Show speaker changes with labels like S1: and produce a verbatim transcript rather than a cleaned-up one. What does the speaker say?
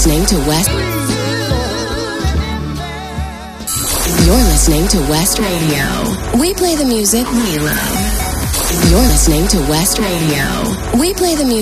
S1: listening to West. You're listening to West Radio. We play the music we love. You're listening to West Radio. We play the music.